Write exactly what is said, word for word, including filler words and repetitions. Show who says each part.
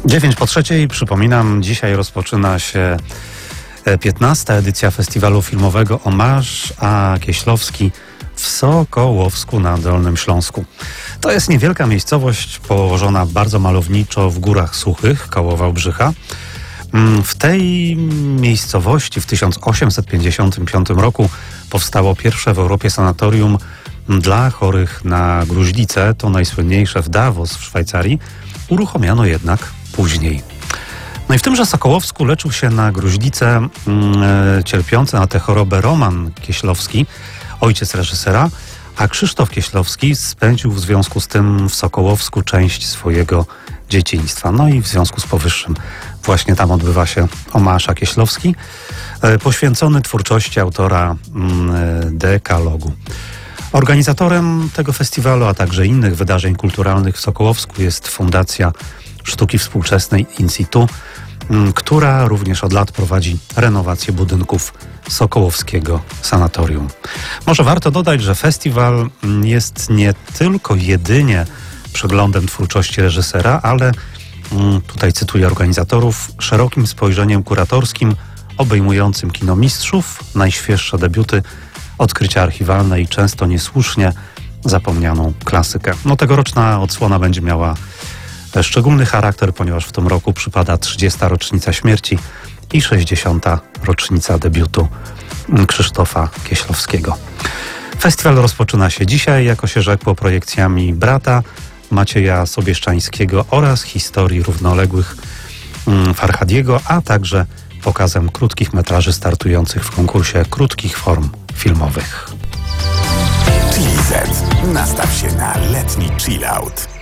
Speaker 1: dziewięć po trzeciej, przypominam, dzisiaj rozpoczyna się piętnasta edycja festiwalu filmowego Omarz a Kieślowski w Sokołowsku na Dolnym Śląsku. To jest niewielka miejscowość położona bardzo malowniczo w Górach Suchych koło Wałbrzycha. W tej miejscowości w tysiąc osiemset pięćdziesiątym piątym roku powstało pierwsze w Europie sanatorium dla chorych na gruźlicę. To najsłynniejsze w Davos w Szwajcarii. Uruchomiono jednak później. No i w tymże Sokołowsku leczył się na gruźlicę yy, cierpiący na tę chorobę Roman Kieślowski, ojciec reżysera, a Krzysztof Kieślowski spędził w związku z tym w Sokołowsku część swojego dzieciństwa. No i w związku z powyższym właśnie tam odbywa się Omarz a Kieślowski, yy, poświęcony twórczości autora yy, Dekalogu. Organizatorem tego festiwalu, a także innych wydarzeń kulturalnych w Sokołowsku jest Fundacja Sztuki Współczesnej In Situ, która również od lat prowadzi renowację budynków Sokołowskiego Sanatorium. Może warto dodać, że festiwal jest nie tylko jedynie przeglądem twórczości reżysera, ale, tutaj cytuję organizatorów, szerokim spojrzeniem kuratorskim obejmującym kinomistrzów, najświeższe debiuty, odkrycia archiwalne i często niesłusznie zapomnianą klasykę. No, tegoroczna odsłona będzie miała szczególny charakter, ponieważ w tym roku przypada trzydziesta rocznica śmierci i sześćdziesiąta rocznica debiutu Krzysztofa Kieślowskiego. Festiwal rozpoczyna się dzisiaj, jako się rzekło, projekcjami Brata Macieja Sobieszczańskiego oraz historii równoległych Farhadiego, a także pokazem krótkich metraży startujących w konkursie krótkich form filmowych.
Speaker 2: Chili Z. Nastaw się na letni chill out.